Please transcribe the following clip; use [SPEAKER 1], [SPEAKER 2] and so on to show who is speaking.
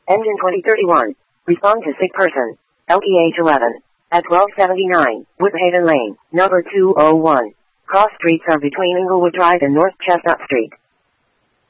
[SPEAKER 1] Engine 2031. Respond to sick person. LEH 11. At 1279, Woodhaven Lane, number 201. Cross streets are between Inglewood Drive and North Chestnut Street.